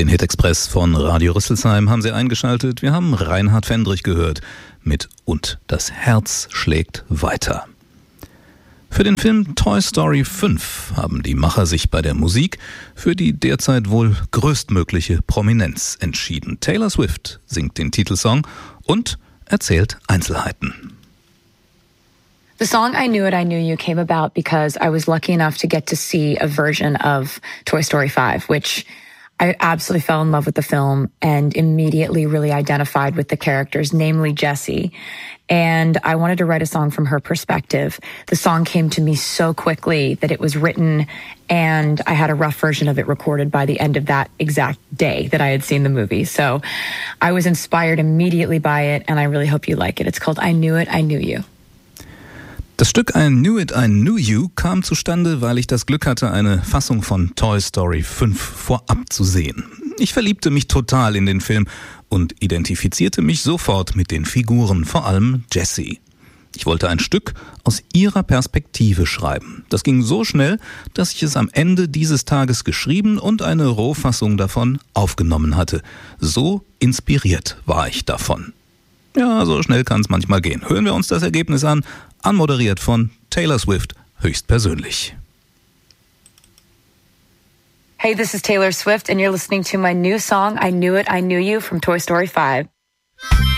Den Hit-Express von Radio Rüsselsheim haben Sie eingeschaltet. Wir haben Reinhard Fendrich gehört mit Und das Herz schlägt weiter. Für den Film Toy Story 5 haben die Macher sich bei der Musik für die derzeit wohl größtmögliche Prominenz entschieden. Taylor Swift singt den Titelsong und erzählt Einzelheiten. The song I Knew You came about because I was lucky enough to get to see a version of Toy Story 5, which I absolutely fell in love with the film and immediately really identified with the characters, namely Jessie. And I wanted to write a song from her perspective. The song came to me so quickly that it was written and I had a rough version of it recorded by the end of that exact day that I had seen the movie. So I was inspired immediately by it and I really hope you like it. It's called I Knew You. Das Stück I Knew You kam zustande, weil ich das Glück hatte, eine Fassung von Toy Story 5 vorab zu sehen. Ich verliebte mich total in den Film und identifizierte mich sofort mit den Figuren, vor allem Jessie. Ich wollte ein Stück aus ihrer Perspektive schreiben. Das ging so schnell, dass ich es am Ende dieses Tages geschrieben und eine Rohfassung davon aufgenommen hatte. So inspiriert war ich davon. Ja, so schnell kann es manchmal gehen. Hören wir uns das Ergebnis an, anmoderiert von Taylor Swift höchstpersönlich. Hey, this is Taylor Swift and you're listening to my new song, I Knew You from Toy Story 5.